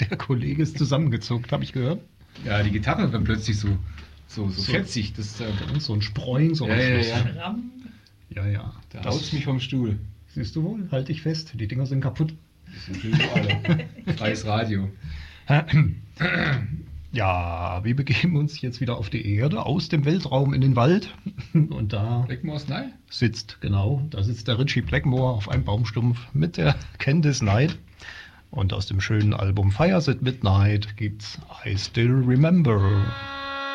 Der Kollege ist zusammengezuckt, habe ich gehört. Ja, die Gitarre wird plötzlich so fetzig. Das ist So ein Sproing, so ja. Ja. Da haut's mich vom Stuhl. Siehst du wohl, halt dich fest, die Dinger sind kaputt. Das sind natürlich alle. Freies Radio. Ja, wir begeben uns jetzt wieder auf die Erde, aus dem Weltraum in den Wald. Und da Blackmore's Night? da sitzt der Ritchie Blackmore auf einem Baumstumpf mit der Candice Knight. Und aus dem schönen Album Fires at Midnight gibt's I Still Remember.